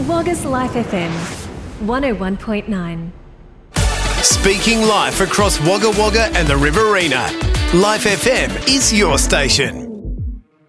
Wagga's Life FM 101.9. Speaking live across Wagga Wagga and the Riverina, Life FM is your station.